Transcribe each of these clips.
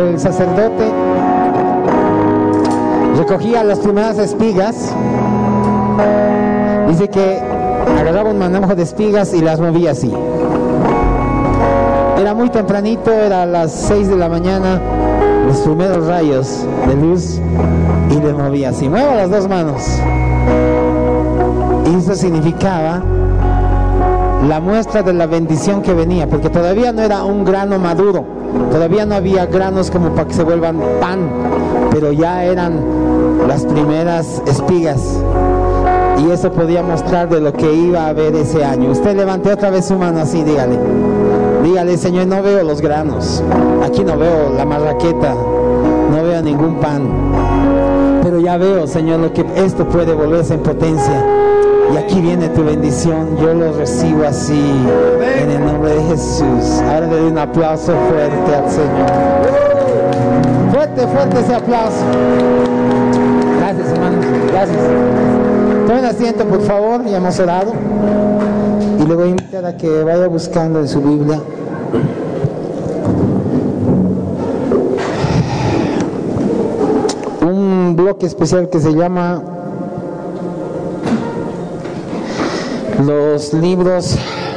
el sacerdote recogía las primeras espigas, dice que agarraba un manojo de espigas y las movía así. Era muy tempranito, era a las 6 de la mañana, los primeros rayos de luz, y le movía así. Mueva las dos manos. Y eso significaba la muestra de la bendición que venía, porque todavía no era un grano maduro, todavía no había granos como para que se vuelvan pan, pero ya eran las primeras espigas, y eso podía mostrar de lo que iba a haber ese año. Usted levante otra vez su mano así, dígale, Señor, no veo los granos, aquí no veo la marraqueta, no veo ningún pan, pero ya veo, Señor, lo que esto puede volverse en potencia. Y aquí viene tu bendición, yo lo recibo así, en el nombre de Jesús. Ahora le doy un aplauso fuerte al Señor. Fuerte, fuerte ese aplauso. Gracias, hermanos, gracias. Tomen asiento, por favor, ya hemos orado. Y le voy a invitar a que vaya buscando en su Biblia un bloque especial que se llama los libros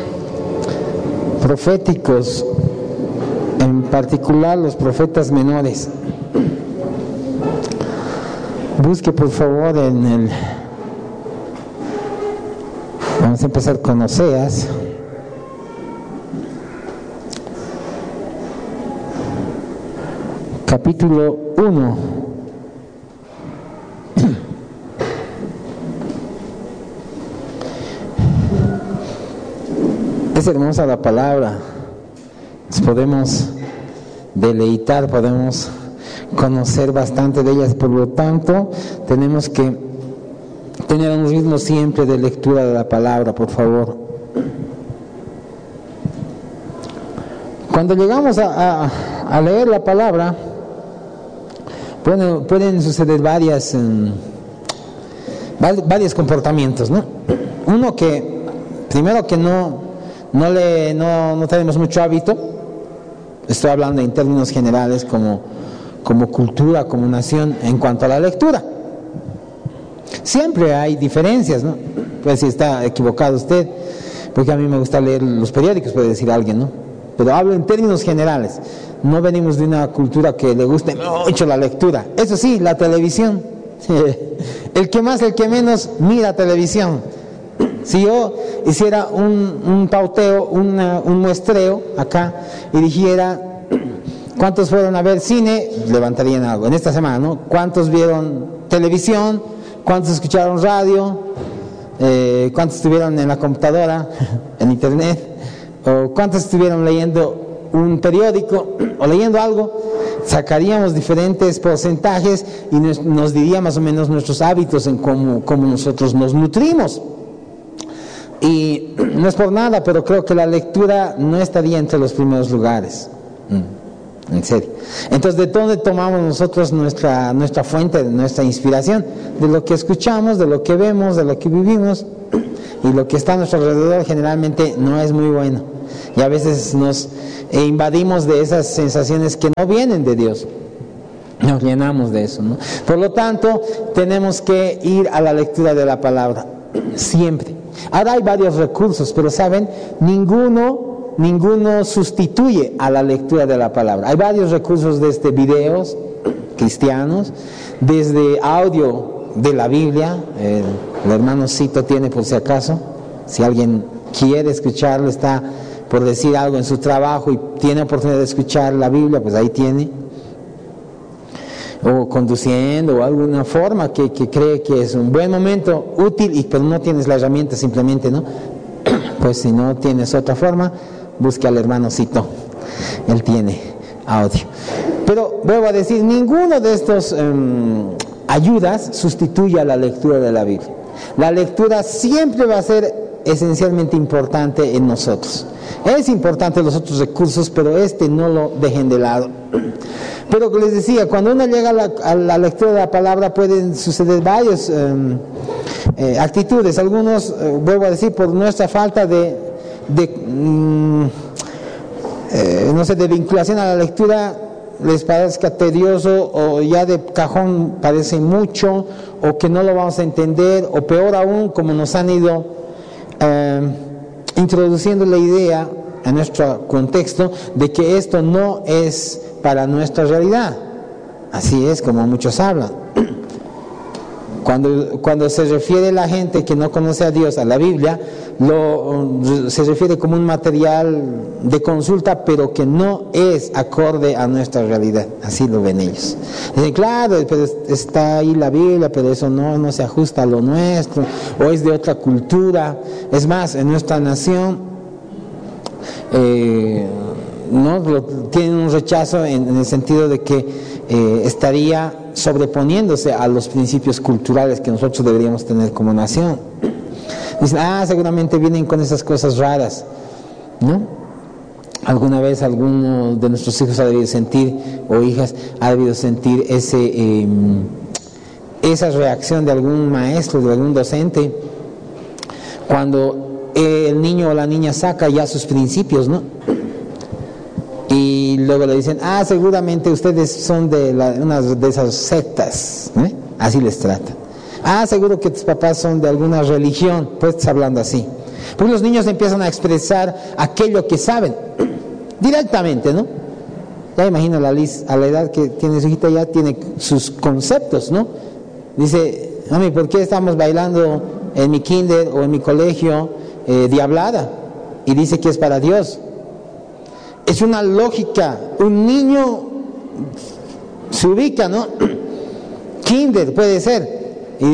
proféticos, en particular los profetas menores. Busque por favor vamos a empezar con Oseas, capítulo 1. Es hermosa la palabra, nos podemos deleitar, podemos conocer bastante de ellas, por lo tanto tenemos que tener un ritmo siempre de lectura de la palabra, por favor. Cuando llegamos a leer la palabra, pueden suceder varios comportamientos, ¿no? Uno que, primero que no tenemos mucho hábito, estoy hablando en términos generales como cultura, como nación, en cuanto a la lectura. Siempre hay diferencias, ¿no? Pues si está equivocado usted, porque a mí me gusta leer los periódicos, puede decir alguien, ¿no? Pero hablo en términos generales. No venimos de una cultura que le guste mucho la lectura. Eso sí, la televisión. El que más, el que menos mira televisión. Si yo hiciera un pauteo, un muestreo acá y dijera cuántos fueron a ver cine, levantarían algo. En esta semana, ¿no? ¿Cuántos vieron televisión? ¿Cuántos escucharon radio? ¿Cuántos estuvieron en la computadora, en internet? ¿O cuántos estuvieron leyendo un periódico o leyendo algo? Sacaríamos diferentes porcentajes y nos diría más o menos nuestros hábitos en cómo nosotros nos nutrimos. Y no es por nada, pero creo que la lectura no estaría entre los primeros lugares. En serio. Entonces, ¿de dónde tomamos nosotros nuestra fuente, nuestra inspiración? De lo que escuchamos, de lo que vemos, de lo que vivimos, y lo que está a nuestro alrededor generalmente no es muy bueno. Y a veces nos invadimos de esas sensaciones que no vienen de Dios. Nos llenamos de eso, ¿no? Por lo tanto, tenemos que ir a la lectura de la palabra, siempre. Ahora hay varios recursos, pero saben, ninguno sustituye a la lectura de la palabra. Hay varios recursos desde videos cristianos, desde audio de la Biblia. El hermano Cito tiene, por si acaso, si alguien quiere escucharlo, está por decir algo en su trabajo y tiene oportunidad de escuchar la Biblia, pues ahí tiene. O conduciendo, o alguna forma que cree que es un buen momento, útil, pero no tienes la herramienta simplemente, ¿no? Pues si no tienes otra forma, busque al hermano Cito, él tiene audio. Pero vuelvo a decir, ninguno de estos ayudas sustituye a la lectura de la Biblia. La lectura siempre va a ser esencialmente importante en nosotros. Es importante los otros recursos, pero no lo dejen de lado. Pero que les decía, cuando uno llega a la lectura de la palabra pueden suceder varias actitudes. Algunos, vuelvo a decir, por nuestra falta de vinculación a la lectura, les parezca tedioso o ya de cajón parece mucho o que no lo vamos a entender, o peor aún, como nos han ido introduciendo la idea en nuestro contexto de que esto no es para nuestra realidad. Así es como muchos hablan. Cuando se refiere la gente que no conoce a Dios a la Biblia, se refiere como un material de consulta, pero que no es acorde a nuestra realidad. Así lo ven ellos. Dicen, claro, pero está ahí la Biblia, pero eso no se ajusta a lo nuestro, o es de otra cultura. Es más, en nuestra nación tienen un rechazo en el sentido de que estaría sobreponiéndose a los principios culturales que nosotros deberíamos tener como nación. Dicen, seguramente vienen con esas cosas raras, ¿no? Alguna vez alguno de nuestros hijos ha debido sentir, o hijas, ha debido sentir esa reacción de algún maestro, de algún docente, cuando el niño o la niña saca ya sus principios, ¿no? Y luego le dicen, seguramente ustedes son de una de esas sectas, ¿eh? Así les tratan. Seguro que tus papás son de alguna religión, pues estás hablando así. Porque los niños empiezan a expresar aquello que saben, directamente, ¿no? Ya imagino la Liz, a la edad que tiene su hijita, ya tiene sus conceptos, ¿no? Dice, mami, ¿por qué estamos bailando en mi kinder o en mi colegio diablada? Y dice que es para Dios. Es una lógica, un niño se ubica, ¿no? Kinder puede ser, y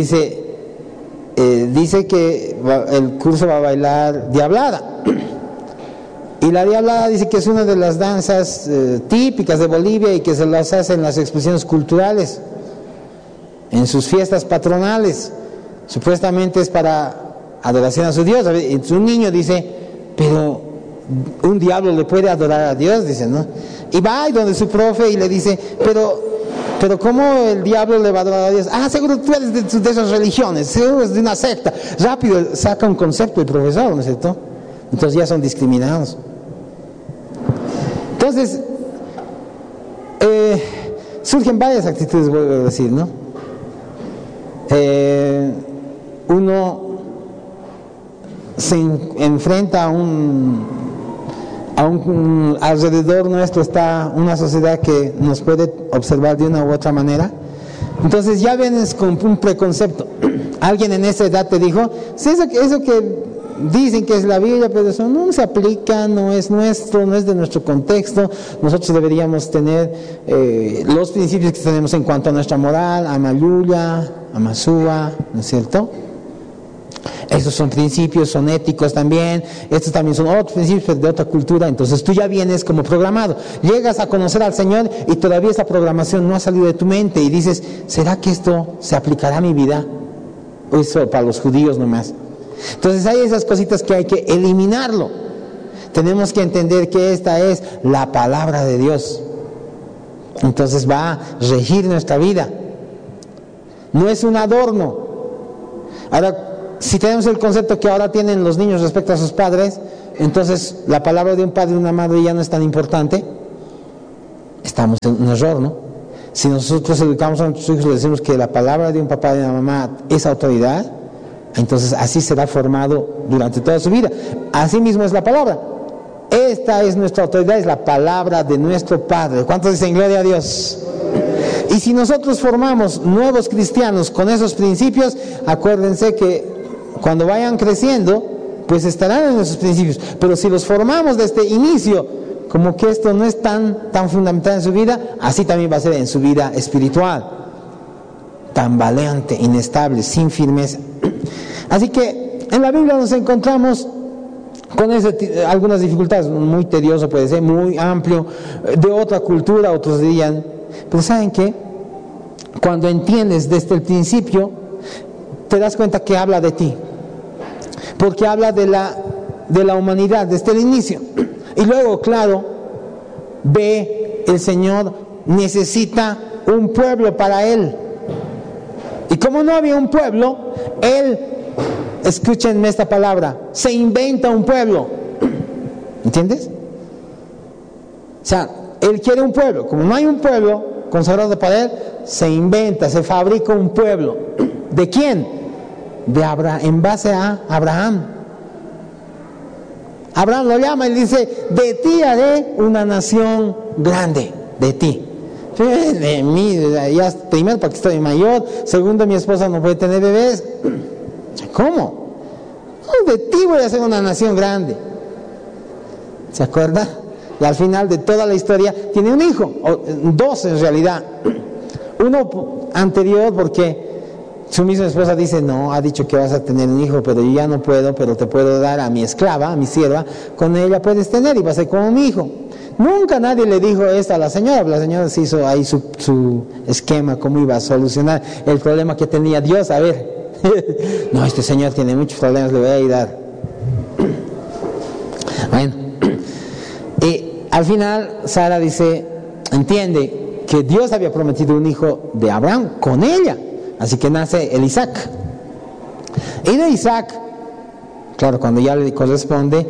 dice que el curso va a bailar diablada, y la diablada dice que es una de las danzas típicas de Bolivia y que se las hace en las expresiones culturales, en sus fiestas patronales, supuestamente es para adoración a su Dios. Entonces un niño dice, pero un diablo le puede adorar a Dios, dice, ¿no? Y va donde su profe y le dice, pero ¿cómo el diablo le va a adorar a Dios? Seguro tú eres de esas religiones, seguro eres de una secta. Rápido saca un concepto el profesor, ¿no es cierto? Entonces ya son discriminados. Entonces surgen varias actitudes, vuelvo a decir, ¿no? Uno se enfrenta alrededor nuestro está una sociedad que nos puede observar de una u otra manera. Entonces ya vienes con un preconcepto. Alguien en esa edad te dijo, sí, eso que dicen que es la Biblia, pero eso no se aplica, no es nuestro, no es de nuestro contexto. Nosotros deberíamos tener los principios que tenemos en cuanto a nuestra moral, Amayuya, Amasúa, ¿no es cierto? Esos son principios, son éticos también. Estos también son otros principios de otra cultura. Entonces tú ya vienes como programado. Llegas a conocer al Señor y todavía esa programación no ha salido de tu mente y dices, ¿será que esto se aplicará a mi vida? O eso para los judíos nomás. Entonces hay esas cositas que hay que eliminarlo. Tenemos que entender que esta es la palabra de Dios. Entonces va a regir nuestra vida. No es un adorno. Ahora, si tenemos el concepto que ahora tienen los niños respecto a sus padres, entonces la palabra de un padre y una madre ya no es tan importante. Estamos en un error, ¿no? Si nosotros educamos a nuestros hijos, le decimos que la palabra de un papá y de una mamá es autoridad, entonces así será formado durante toda su vida. Así mismo es la palabra. Esta es nuestra autoridad, es la palabra de nuestro Padre. ¿Cuántos dicen gloria a Dios? Y si nosotros formamos nuevos cristianos con esos principios, acuérdense que cuando vayan creciendo, pues estarán en esos principios. Pero si los formamos desde inicio, como que esto no es tan fundamental en su vida, así también va a ser en su vida espiritual. Tambaleante, inestable, sin firmeza. Así que en la Biblia nos encontramos con algunas dificultades. Muy tedioso puede ser, muy amplio, de otra cultura, otros dirían. Pero ¿saben qué? Cuando entiendes desde el principio, te das cuenta que habla de ti, porque habla de la humanidad desde el inicio. Y luego, claro, ve el Señor necesita un pueblo para Él. Y como no había un pueblo, Él, escúchenme esta palabra, se inventa un pueblo. ¿Entiendes? O sea, él quiere un pueblo. Como no hay un pueblo consagrado para él, se inventa, se fabrica un pueblo. ¿De quién? De Abraham, en base a Abraham. Abraham lo llama y dice: de ti haré una nación grande, de ti. De mí, ya, primero porque estoy mayor, segundo mi esposa no puede tener bebés. ¿Cómo? De ti voy a hacer una nación grande. ¿Se acuerda? Y al final de toda la historia tiene un hijo, o dos en realidad. Uno anterior porque su misma esposa dice: no, ha dicho que vas a tener un hijo, pero yo ya no puedo, pero te puedo dar a mi esclava, a mi sierva, con ella puedes tener y va a ser como mi hijo. Nunca nadie le dijo esto a la señora se hizo ahí su esquema, cómo iba a solucionar el problema que tenía Dios. A ver, no, este señor tiene muchos problemas, le voy a ayudar. Bueno, y al final Sara entiende que Dios había prometido un hijo de Abraham con ella, así que nace el Isaac. Y de Isaac, claro, cuando ya le corresponde,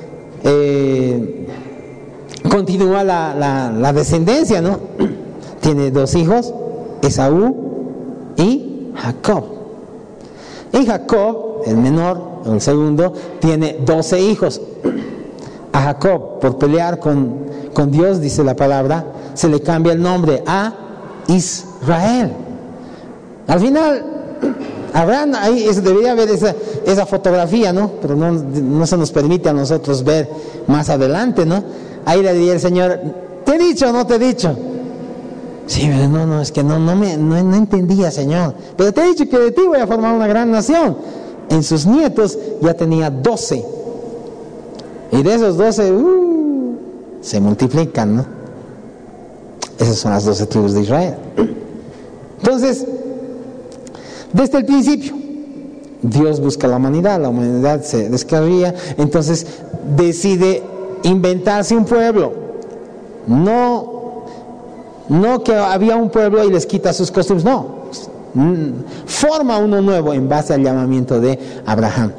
continúa la descendencia, ¿no? Tiene dos hijos, Esaú y Jacob. Y Jacob, el menor, el segundo, tiene 12 hijos. A Jacob, por pelear con Dios, dice la palabra, se le cambia el nombre a Israel. Al final, Abraham, ahí debería haber esa fotografía, ¿no? Pero no se nos permite a nosotros ver más adelante, ¿no? Ahí le diría el Señor: ¿te he dicho o no te he dicho? Sí, pero no, es que no entendía, Señor. Pero te he dicho que de ti voy a formar una gran nación. En sus nietos ya tenía 12. Y de esos 12, se multiplican, ¿no? Esas son las 12 tribus de Israel. Entonces, desde el principio, Dios busca la humanidad se descarría, entonces decide inventarse un pueblo. No que había un pueblo y les quita sus costumbres, no. Forma uno nuevo en base al llamamiento de Abraham.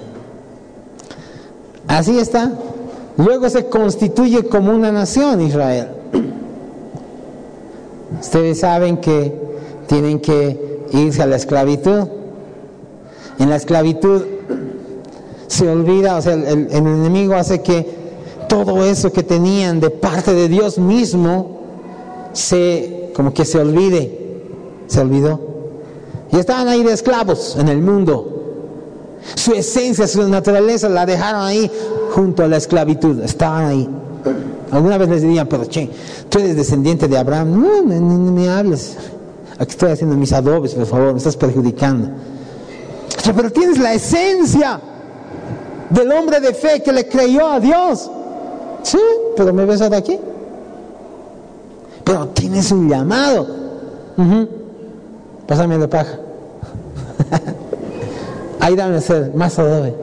Así está. Luego se constituye como una nación Israel. Ustedes saben que tienen que irse a la esclavitud. En la esclavitud se olvida, o sea, el enemigo hace que todo eso que tenían de parte de Dios mismo como que se olvidó. Y estaban ahí de esclavos en el mundo. Su esencia, su naturaleza la dejaron ahí junto a la esclavitud. Estaban ahí. Alguna vez les dirían: pero tú eres descendiente de Abraham. No me hables. Aquí estoy haciendo mis adobes, por favor, me estás perjudicando. Pero tienes la esencia del hombre de fe que le creyó a Dios. Sí, pero me ves ahora aquí. Pero tienes un llamado. Pásame la paja. Ahí dame hacer más adobe.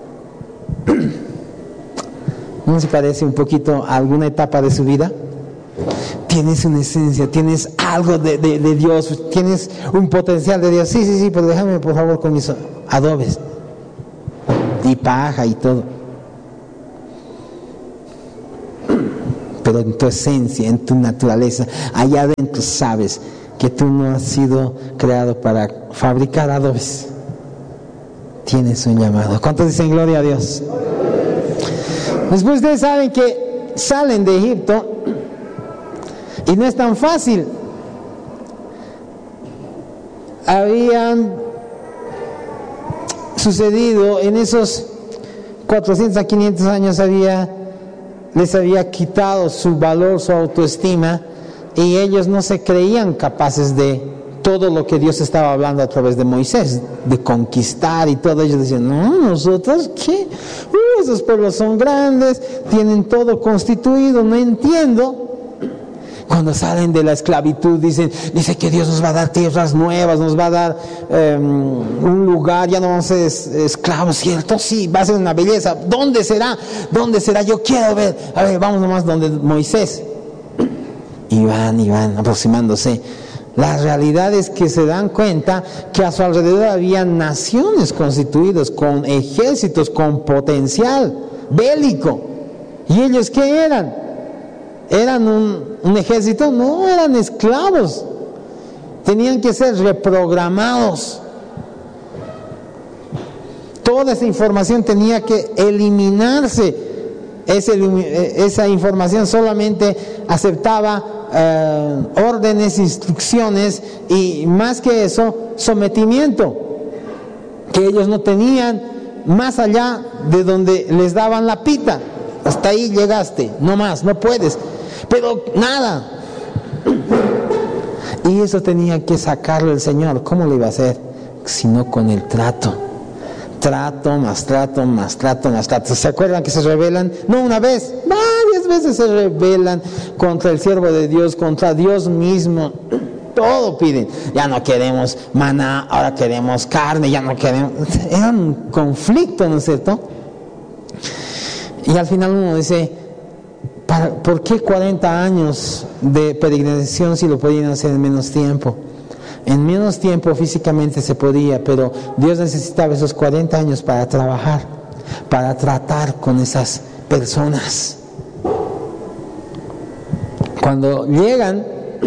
¿No se parece un poquito a alguna etapa de su vida? Tienes una esencia, tienes algo de Dios, tienes un potencial de Dios. Sí, pero déjame por favor con mis adobes y paja y todo. Pero en tu esencia, en tu naturaleza, allá adentro sabes que tú no has sido creado para fabricar adobes. Tienes un llamado. ¿Cuántos dicen gloria a Dios? Después ustedes saben que salen de Egipto y no es tan fácil. Habían sucedido en esos 400 a 500 años, les había quitado su valor, su autoestima, y ellos no se creían capaces de todo lo que Dios estaba hablando a través de Moisés, de conquistar y todo. Ellos decían: no, nosotros, ¿qué? Esos pueblos son grandes, tienen todo constituido, no entiendo. Cuando salen de la esclavitud dice que Dios nos va a dar tierras nuevas, nos va a dar un lugar, ya no vamos a ser esclavos, ¿cierto? Sí, va a ser una belleza. ¿Dónde será? Yo quiero ver. A ver, vamos nomás donde Moisés. Y van aproximándose. La realidad es que se dan cuenta que a su alrededor había naciones constituidas con ejércitos, con potencial bélico. ¿Y ellos qué eran? ¿Eran un ejército? No, eran esclavos. Tenían que ser reprogramados. Toda esa información tenía que eliminarse. Esa información solamente aceptaba órdenes, instrucciones y más que eso, sometimiento, que ellos no tenían más allá de donde les daban la pita. Hasta ahí llegaste, no más, no puedes, pero nada. Y eso tenía que sacarlo el Señor. ¿Cómo lo iba a hacer? Sino con el trato. Trato, más trato, más trato, más trato. ¿Se acuerdan que se rebelan? No una vez, varias veces se rebelan contra el siervo de Dios, contra Dios mismo. Todo piden. Ya no queremos maná, ahora queremos carne, ya no queremos. Era un conflicto, ¿no es cierto? Y al final uno dice, ¿por qué 40 años de peregrinación si lo podían hacer en menos tiempo? En menos tiempo físicamente se podía, pero Dios necesitaba esos 40 años para trabajar, para tratar con esas personas. Cuando llegan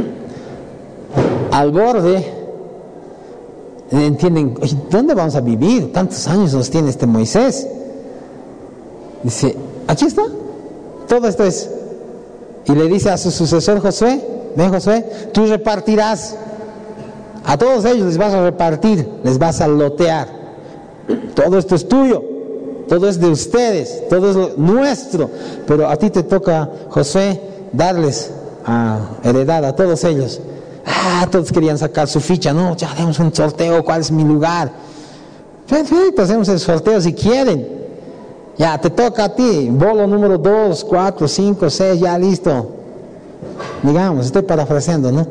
al borde, entienden, ¿dónde vamos a vivir? Tantos años nos tiene este Moisés. Dice, aquí está, todo esto es. Y le dice a su sucesor Josué, ven Josué, tú repartirás. A todos ellos les vas a repartir, les vas a lotear. Todo esto es tuyo, todo es de ustedes, todo es nuestro. Pero a ti te toca, Josué, darles a heredad a todos ellos. Todos querían sacar su ficha. No, ya haremos un sorteo, ¿cuál es mi lugar? Perfecto, hacemos el sorteo si quieren. Ya, te toca a ti, bolo número 2, 4, 5, 6, ya listo. Digamos, estoy parafraseando, ¿no?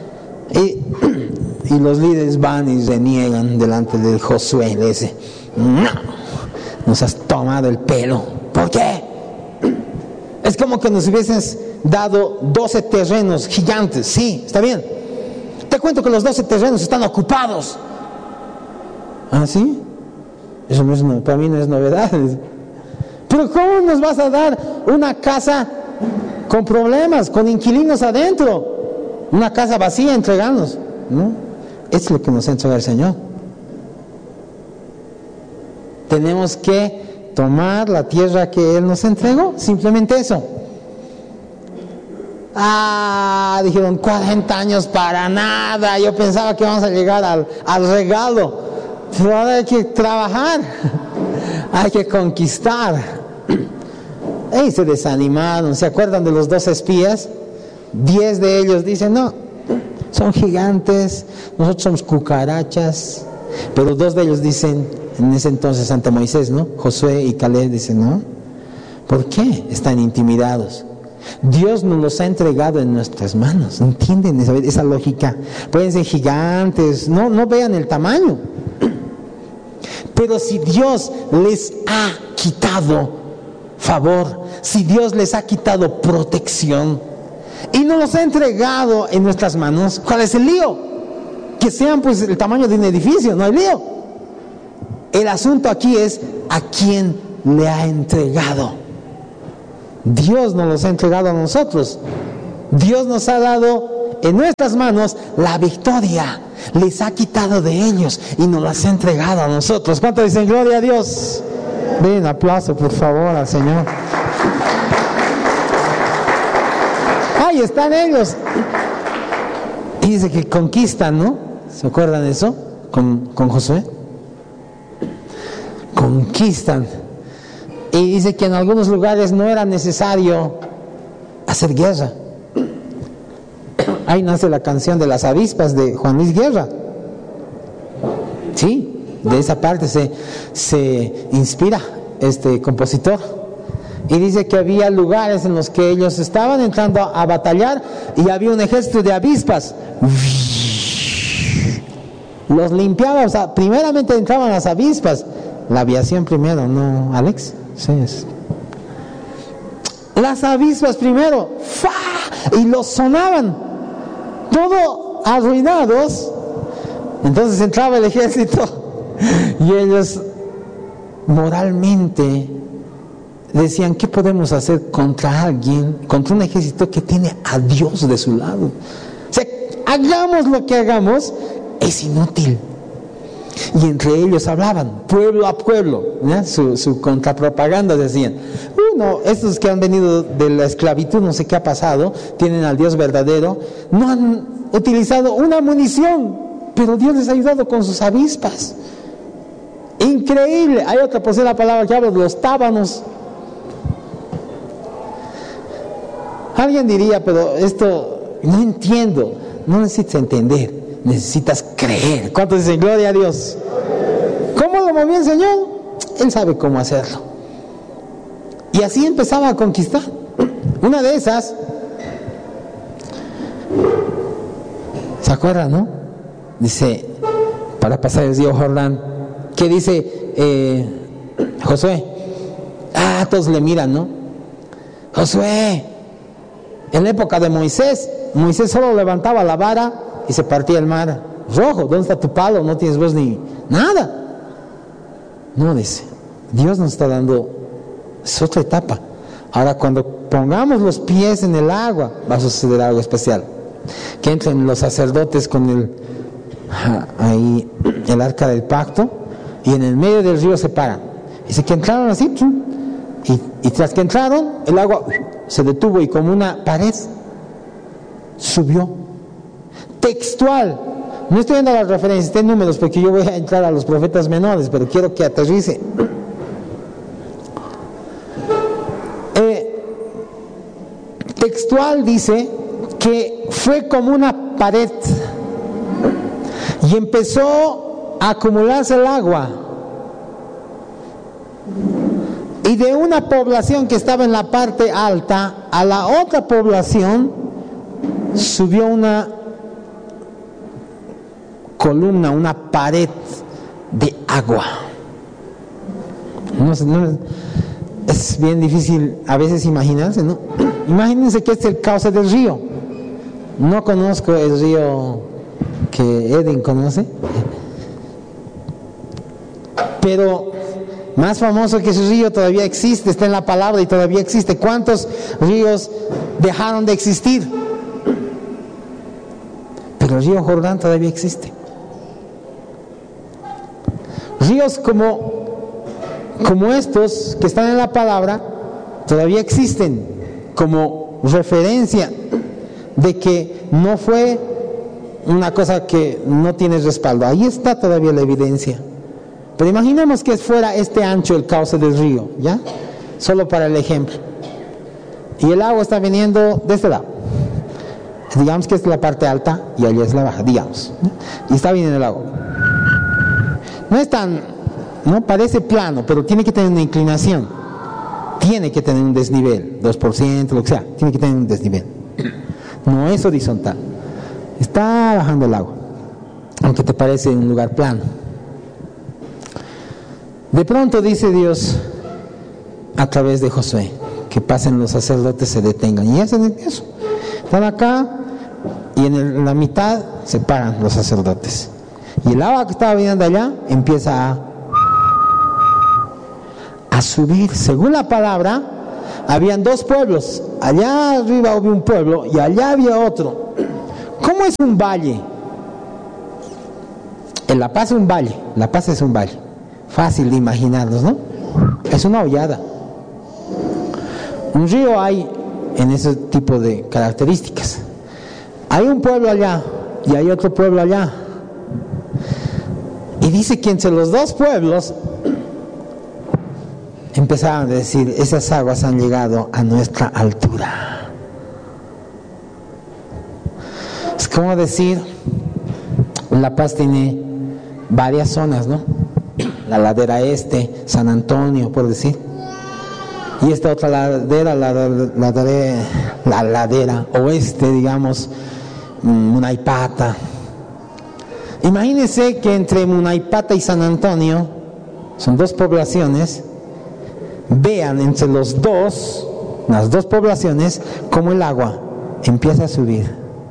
Y los líderes van y reniegan delante de Josué. Le dice, no, nos has tomado el pelo. ¿Por qué? Es como que nos hubieses dado 12 terrenos gigantes. Sí, está bien. Te cuento que los 12 terrenos están ocupados. ¿Ah, sí? Eso no es, para mí no es novedad. Pero ¿cómo nos vas a dar una casa con problemas, con inquilinos adentro? Una casa vacía, entregarnos, ¿no? Es lo que nos entrega el Señor. Tenemos que tomar la tierra que Él nos entregó, simplemente eso. Dijeron 40 años para nada. Yo pensaba que vamos a llegar al regalo. Pero ahora hay que trabajar, hay que conquistar. Y se desanimaron. ¿Se acuerdan de los 2 espías? 10 de ellos dicen, no, son gigantes, nosotros somos cucarachas. Pero 2 de ellos dicen, en ese entonces ante Moisés, ¿no? Josué y Caleb dicen, no, ¿por qué están intimidados? Dios nos los ha entregado en nuestras manos. ¿Entienden esa lógica? Pueden ser gigantes, no vean el tamaño. Pero si Dios les ha quitado favor, si Dios les ha quitado protección y nos los ha entregado en nuestras manos, ¿cuál es el lío? Que sean pues el tamaño de un edificio, no hay lío. El asunto aquí es a quién le ha entregado. Dios nos los ha entregado a nosotros. Dios nos ha dado en nuestras manos la victoria. Les ha quitado de ellos y nos las ha entregado a nosotros. ¿Cuántos dicen gloria a Dios? Den aplauso por favor al Señor. Ahí están ellos. Y dice que conquistan, ¿no? ¿Se acuerdan de eso? Con Josué. Conquistan. Y dice que en algunos lugares no era necesario hacer guerra. Ahí nace la canción de las avispas de Juan Luis Guerra. Sí, de esa parte se inspira este compositor. Y dice que había lugares en los que ellos estaban entrando a batallar y había un ejército de avispas. Los limpiaba, o sea, primeramente entraban las avispas. La aviación primero, ¿no, Alex? Sí, es. Las avispas primero, ¡fa! Y los sonaban, todo arruinados. Entonces entraba el ejército y ellos moralmente decían, ¿qué podemos hacer contra alguien, contra un ejército que tiene a Dios de su lado? O sea, hagamos lo que hagamos, es inútil. Y entre ellos hablaban, pueblo a pueblo, ¿ya? Su contrapropaganda decían, no, estos que han venido de la esclavitud, no sé qué ha pasado, tienen al Dios verdadero, no han utilizado una munición, pero Dios les ha ayudado con sus avispas. Increíble. Hay otra posible palabra que habla de los tábanos. Alguien diría, pero esto no entiendo. No necesitas entender, necesitas creer. ¿Cuántos dicen gloria a Dios? ¿Cómo lo movió el Señor? Él sabe cómo hacerlo. Y así empezaba a conquistar. Una de esas, ¿se acuerdan, no? Dice, para pasar el río Jordán, ¿qué dice Josué? Todos le miran, ¿no? Josué, en la época de Moisés solo levantaba la vara y se partía el mar rojo. ¿Dónde está tu palo? No tienes voz ni nada. No, dice, Dios nos está dando, es otra etapa. Ahora, cuando pongamos los pies en el agua, va a suceder algo especial. Que entren los sacerdotes con el arca del pacto, y en el medio del río se paran. Dice que entraron así, y tras que entraron, el agua se detuvo y como una pared subió. Textual. No estoy viendo las referencias, está en números, porque yo voy a entrar a los profetas menores, pero quiero que aterrice. Textual dice que fue como una pared y empezó a acumularse el agua, y de una población que estaba en la parte alta a la otra población subió una columna, una pared de agua. No, es bien difícil a veces imaginarse, ¿no? Imagínense que este es el cauce del río. No conozco el río que Eden conoce, pero más famoso que ese río todavía existe, está en la palabra y todavía existe. ¿Cuántos ríos dejaron de existir? Pero el río Jordán todavía existe. Ríos como estos que están en la palabra todavía existen como referencia de que no fue una cosa que no tiene respaldo. Ahí está todavía la evidencia. Pero imaginemos que fuera este ancho el cauce del río, ¿ya? Solo para el ejemplo. Y el agua está viniendo de este lado. Digamos que esta es la parte alta y allá es la baja, digamos, ¿no? Y está viniendo el agua. No es tan, no parece plano, pero tiene que tener una inclinación. Tiene que tener un desnivel, 2%, lo que sea. Tiene que tener un desnivel. No es horizontal. Está bajando el agua, aunque te parece un lugar plano. De pronto dice Dios a través de Josué que pasen los sacerdotes, se detengan. Y hacen eso. Están acá y en la mitad se paran los sacerdotes. Y el agua que estaba viniendo allá empieza a subir. Según la palabra, habían dos pueblos. Allá arriba había un pueblo y allá había otro. ¿Cómo es un valle? En La Paz es un valle. La Paz es un valle. Fácil de imaginarnos, ¿no? Es una hollada. Un río hay en ese tipo de características. Hay un pueblo allá y hay otro pueblo allá. Y dice que entre los dos pueblos empezaban a decir, esas aguas han llegado a nuestra altura. Es como decir, La Paz tiene varias zonas, ¿no? La ladera este, San Antonio, por decir. Y esta otra ladera, la ladera oeste, digamos, Munaipata. Imagínense que entre Munaipata y San Antonio, son dos poblaciones, vean entre las dos poblaciones, cómo el agua empieza a subir.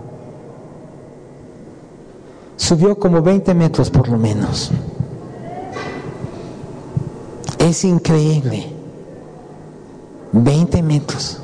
Subió como 20 metros por lo menos. Es increíble. 20 metros.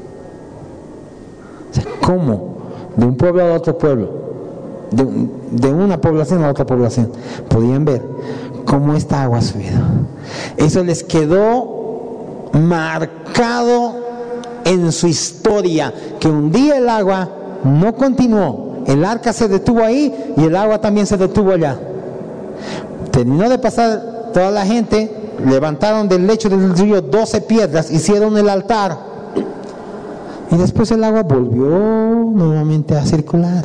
O sea, ¿cómo? De un pueblo a otro pueblo, de una población a otra población, podían ver cómo esta agua ha subido. Eso les quedó marcado en su historia, que un día el agua no continuó, el arca se detuvo ahí y el agua también se detuvo allá. Terminó de pasar toda la gente, levantaron del lecho del río 12 piedras, hicieron el altar y después el agua volvió nuevamente a circular.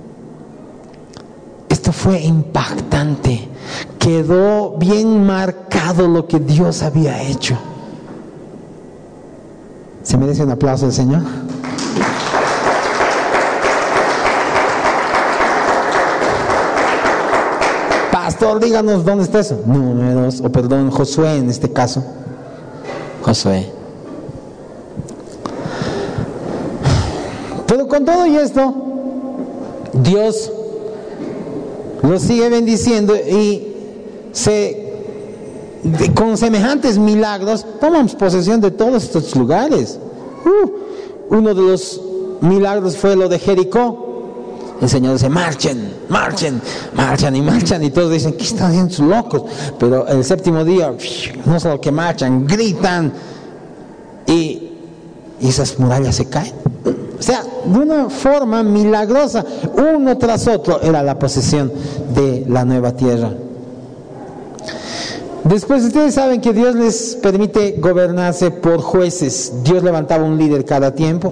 Esto fue impactante, quedó bien marcado lo que Dios había hecho. ¿Se merece un aplauso del Señor? Pastor, díganos dónde está eso. Josué en este caso. Josué. Pero con todo y esto, Dios los sigue bendiciendo y con semejantes milagros tomamos posesión de todos estos lugares. Uno de los milagros fue lo de Jericó. El Señor dice: marchen, y todos dicen: ¿qué están haciendo sus locos? Pero el séptimo día, no solo que marchan, gritan y esas murallas se caen. O sea, de una forma milagrosa, uno tras otro, era la posesión de la nueva tierra. Después ustedes saben que Dios les permite gobernarse por jueces. Dios levantaba un líder cada tiempo.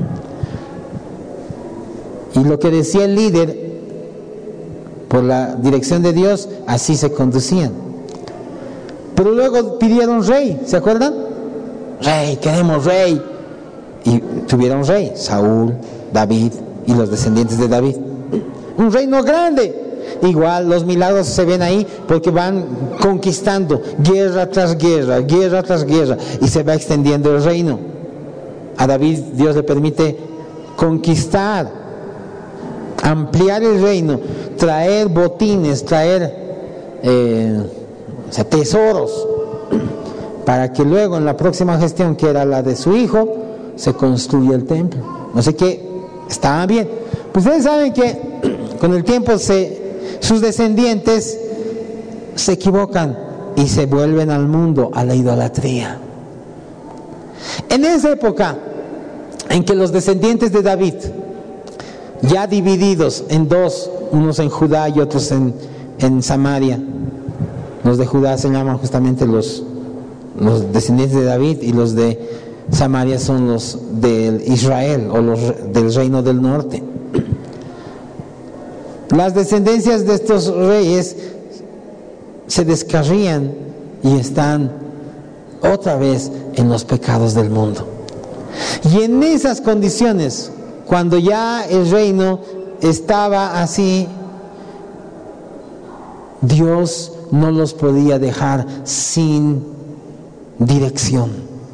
Y lo que decía el líder, por la dirección de Dios, así se conducían. Pero luego pidieron rey, ¿se acuerdan? Rey, queremos rey. Y tuvieron rey, Saúl, David y los descendientes de David. Un reino grande. Igual los milagros se ven ahí porque van conquistando guerra tras guerra, y se va extendiendo el reino. A David Dios le permite conquistar, ampliar el reino, traer botines, tesoros, para que luego en la próxima gestión, que era la de su hijo, se construya el templo. No sé qué, estaba bien. Pues ustedes saben que con el tiempo sus descendientes se equivocan y se vuelven al mundo, a la idolatría. En esa época en que los descendientes de David, ya divididos en dos, unos en Judá y otros en Samaria, los de Judá se llaman justamente los descendientes de David, y los de Samaria son los de Israel, o los del reino del norte. Las descendencias de estos reyes se descarrían y están otra vez en los pecados del mundo. Y en esas condiciones, cuando ya el reino estaba así, Dios no los podía dejar sin dirección.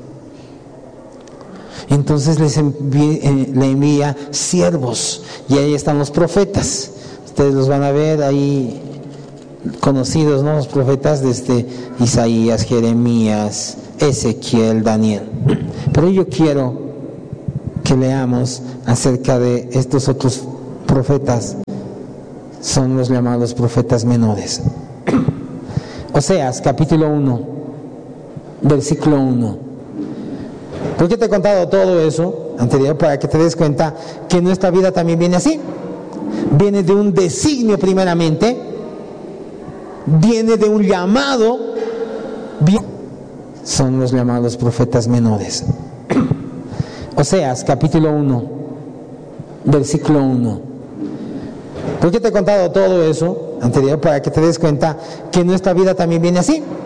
Entonces le envía siervos, y ahí están los profetas. Ustedes los van a ver ahí conocidos, ¿no? Los profetas desde Isaías, Jeremías, Ezequiel, Daniel. Pero yo quiero que leamos acerca de estos otros profetas. Son los llamados profetas menores. Oseas, capítulo 1, versículo 1. ¿Por qué te he contado todo eso anterior? Para que te des cuenta que nuestra vida también viene así. Viene de un designio primeramente, viene de un llamado, son los llamados profetas menores. Oseas, capítulo 1, versículo 1. ¿Por qué te he contado todo eso anterior? Para que te des cuenta que nuestra vida también viene así.